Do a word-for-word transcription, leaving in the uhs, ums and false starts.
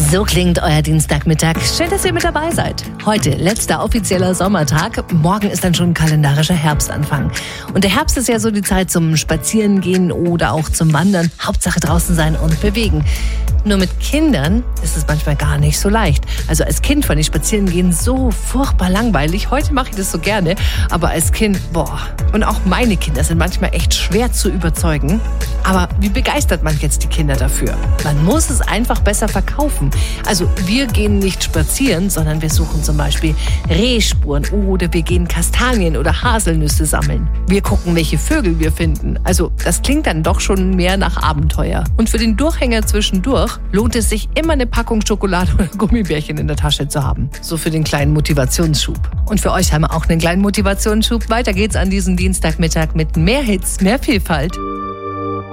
So klingt euer Dienstagmittag. Schön, dass ihr mit dabei seid. Heute letzter offizieller Sommertag. Morgen ist dann schon ein kalendarischer Herbstanfang. Und der Herbst ist ja so die Zeit zum Spazierengehen oder auch zum Wandern. Hauptsache draußen sein und bewegen. Nur mit Kindern ist es manchmal gar nicht so leicht. Also als Kind fand ich Spazierengehen so furchtbar langweilig. Heute mache ich das so gerne. Aber als Kind, boah. Und auch meine Kinder sind manchmal echt schwer zu überzeugen. Aber wie begeistert man jetzt die Kinder dafür? Man muss es einfach besser verkaufen. Also wir gehen nicht spazieren, sondern wir suchen zum Beispiel Rehspuren oder wir gehen Kastanien oder Haselnüsse sammeln. Wir gucken, welche Vögel wir finden. Also das klingt dann doch schon mehr nach Abenteuer. Und für den Durchhänger zwischendurch lohnt es sich immer eine Packung Schokolade oder Gummibärchen in der Tasche zu haben. So für den kleinen Motivationsschub. Und für euch haben wir auch einen kleinen Motivationsschub. Weiter geht's an diesem Dienstagmittag mit mehr Hits, mehr Vielfalt.